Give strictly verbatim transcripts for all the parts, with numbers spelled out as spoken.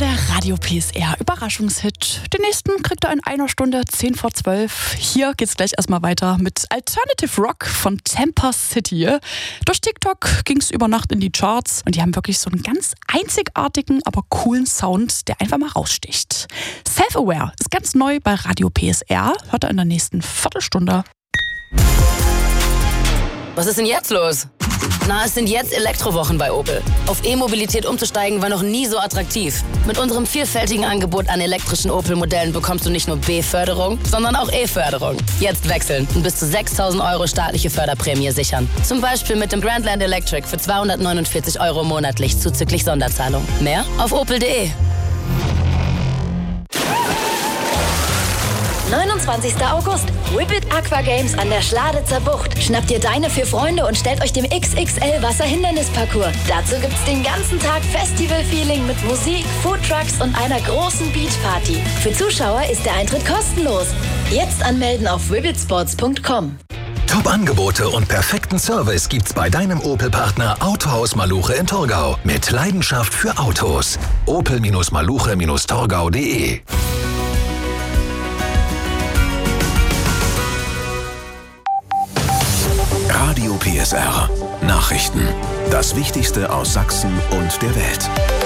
der Radio P S R Überraschungshit. Den nächsten kriegt er in einer Stunde zehn vor zwölf. Hier geht's gleich erstmal weiter mit Alternative Rock von Tampa City. Durch TikTok ging's über Nacht in die Charts und die haben wirklich so einen ganz einzigartigen, aber coolen Sound, der einfach mal raussticht. Self-Aware ist ganz neu bei Radio P S R. Hört er in der nächsten Viertelstunde. Was ist denn jetzt los? Na, es sind jetzt Elektrowochen bei Opel. Auf E-Mobilität umzusteigen war noch nie so attraktiv. Mit unserem vielfältigen Angebot an elektrischen Opel-Modellen bekommst du nicht nur B-Förderung, sondern auch E-Förderung. Jetzt wechseln und bis zu sechstausend Euro staatliche Förderprämie sichern. Zum Beispiel mit dem Grandland Electric für zweihundertneunundvierzig Euro monatlich zuzüglich Sonderzahlung. Mehr auf opel punkt de. neunundzwanzigster August. Whippet Aqua Games an der Schladitzer Bucht. Schnappt ihr deine vier Freunde und stellt euch dem X X L Wasserhindernisparcours. Dazu gibt's den ganzen Tag Festival-Feeling mit Musik, Foodtrucks und einer großen Beachparty. Für Zuschauer ist der Eintritt kostenlos. Jetzt anmelden auf whippetsports punkt com. Top-Angebote und perfekten Service gibt's bei deinem Opel-Partner Autohaus Maluche in Torgau. Mit Leidenschaft für Autos. opel Maluche Torgau punkt de. Radio P S R. Nachrichten. Das Wichtigste aus Sachsen und der Welt.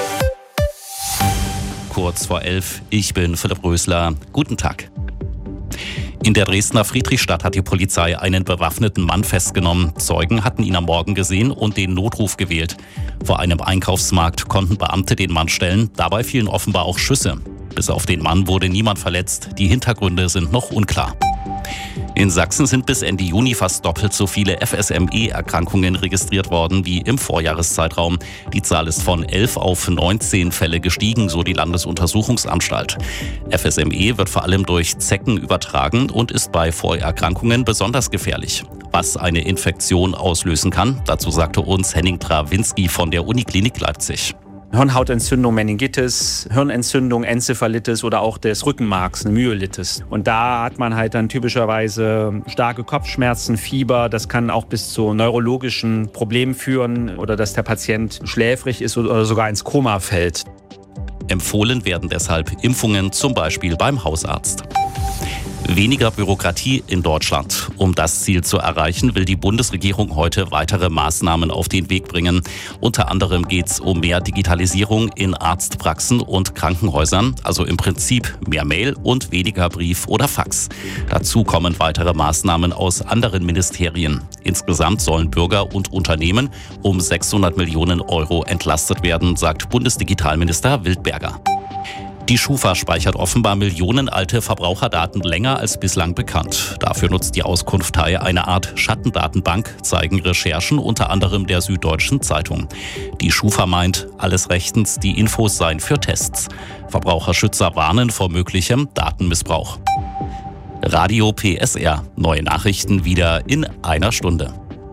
Kurz vor elf, ich bin Philipp Rösler. Guten Tag. In der Dresdner Friedrichstadt hat die Polizei einen bewaffneten Mann festgenommen. Zeugen hatten ihn am Morgen gesehen und den Notruf gewählt. Vor einem Einkaufsmarkt konnten Beamte den Mann stellen. Dabei fielen offenbar auch Schüsse. Bis auf den Mann wurde niemand verletzt. Die Hintergründe sind noch unklar. In Sachsen sind bis Ende Juni fast doppelt so viele F S M E-Erkrankungen registriert worden wie im Vorjahreszeitraum. Die Zahl ist von elf auf neunzehn Fälle gestiegen, so die Landesuntersuchungsanstalt. F S M E wird vor allem durch Zecken übertragen und ist bei Vorerkrankungen besonders gefährlich. Was eine Infektion auslösen kann, dazu sagte uns Henning Trawinski von der Uniklinik Leipzig. Hirnhautentzündung, Meningitis, Hirnentzündung, Enzephalitis oder auch des Rückenmarks, eine Myelitis. Und da hat man halt dann typischerweise starke Kopfschmerzen, Fieber. Das kann auch bis zu neurologischen Problemen führen oder dass der Patient schläfrig ist oder sogar ins Koma fällt. Empfohlen werden deshalb Impfungen, zum Beispiel beim Hausarzt. Weniger Bürokratie in Deutschland. Um das Ziel zu erreichen, will die Bundesregierung heute weitere Maßnahmen auf den Weg bringen. Unter anderem geht es um mehr Digitalisierung in Arztpraxen und Krankenhäusern, also im Prinzip mehr Mail und weniger Brief oder Fax. Dazu kommen weitere Maßnahmen aus anderen Ministerien. Insgesamt sollen Bürger und Unternehmen um sechshundert Millionen Euro entlastet werden, sagt Bundesdigitalminister Wildberger. Die Schufa speichert offenbar millionenalte Verbraucherdaten länger als bislang bekannt. Dafür nutzt die Auskunftei eine Art Schattendatenbank, zeigen Recherchen unter anderem der Süddeutschen Zeitung. Die Schufa meint, alles rechtens, die Infos seien für Tests. Verbraucherschützer warnen vor möglichem Datenmissbrauch. Radio P S R. Neue Nachrichten wieder in einer Stunde.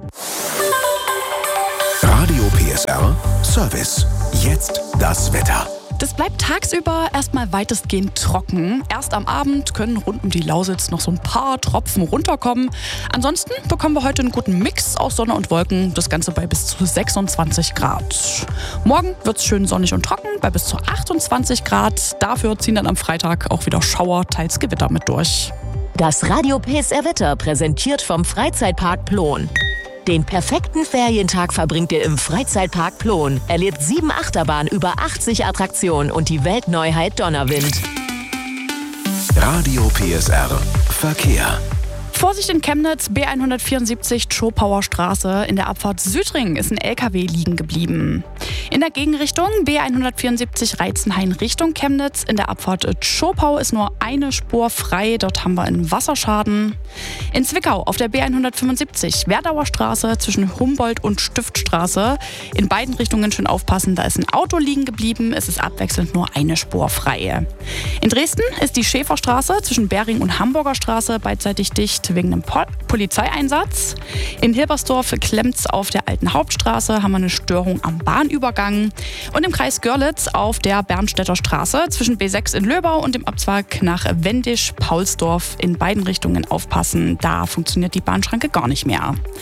Radio P S R Service. Jetzt das Wetter. Das bleibt tagsüber erstmal weitestgehend trocken. Erst am Abend können rund um die Lausitz noch so ein paar Tropfen runterkommen. Ansonsten bekommen wir heute einen guten Mix aus Sonne und Wolken. Das Ganze bei bis zu sechsundzwanzig Grad. Morgen wird es schön sonnig und trocken bei bis zu achtundzwanzig Grad. Dafür ziehen dann am Freitag auch wieder Schauer, teils Gewitter mit durch. Das Radio P S R Wetter präsentiert vom Freizeitpark Plon. Den perfekten Ferientag verbringt ihr im Freizeitpark Plon. Erlebt sieben Achterbahnen, über achtzig Attraktionen und die Weltneuheit Donnerwind. Radio P S R Verkehr. Vorsicht in Chemnitz, B hundertvierundsiebzig Schopauer Straße. In der Abfahrt Südring ist ein L K W liegen geblieben. In der Gegenrichtung B hundertvierundsiebzig Reitzenhain Richtung Chemnitz. In der Abfahrt Schopau ist nur eine Spur frei. Dort haben wir einen Wasserschaden. In Zwickau auf der B hundertfünfundsiebzig Werdauer Straße zwischen Humboldt und Stiftstraße. In beiden Richtungen schön aufpassen, da ist ein Auto liegen geblieben. Es ist abwechselnd nur eine Spur frei. In Dresden ist die Schäferstraße zwischen Bering und Hamburger Straße beidseitig dicht wegen einem Pol- Polizeieinsatz. In Hilbersdorf klemmt's auf der alten Hauptstraße, haben wir eine Störung am Bahnübergang. Und im Kreis Görlitz auf der Bernstädter Straße zwischen B sechs in Löbau und dem Abzweig nach Wendisch-Paulsdorf in beiden Richtungen aufpassen. Da funktioniert die Bahnschranke gar nicht mehr.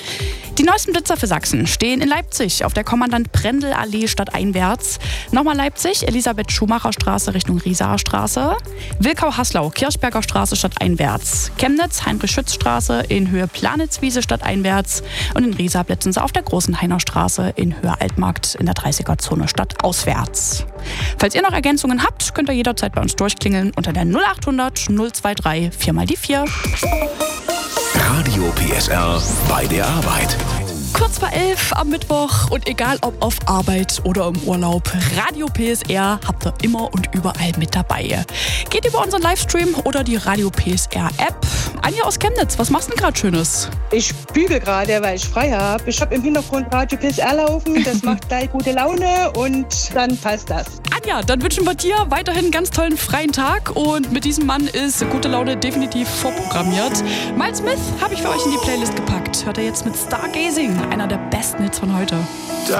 Die neuesten Blitzer für Sachsen stehen in Leipzig auf der Kommandant-Brendel-Allee stadteinwärts. Nochmal Leipzig, Elisabeth-Schumacher-Straße Richtung Riesaer Straße. Wilkau-Haslau, Kirchberger Straße stadteinwärts. Chemnitz, Heinrich-Schütz-Straße in Höhe Planitzwiese stadteinwärts. Und in Riesa blitzen sie auf der Großen Heiner Straße in Höhe Altmarkt in der dreißiger-Zone stadtauswärts. Falls ihr noch Ergänzungen habt, könnt ihr jederzeit bei uns durchklingeln unter der null achthundert null dreiundzwanzig vier mal die vier. Radio P S R bei der Arbeit. Kurz vor elf am Mittwoch und egal ob auf Arbeit oder im Urlaub, Radio P S R habt ihr immer und überall mit dabei. Geht über unseren Livestream oder die Radio P S R App. Anja aus Chemnitz, was machst du denn gerade Schönes? Ich bügel gerade, weil ich frei habe. Ich habe im Hintergrund Radio P S R laufen, das macht gleich gute Laune und dann passt das. Anja, dann wünschen wir dir weiterhin einen ganz tollen freien Tag und mit diesem Mann ist gute Laune definitiv vorprogrammiert. Miles Smith habe ich für euch in die Playlist gepackt. Hört ihr jetzt mit Stargazing, einer der besten Hits von heute.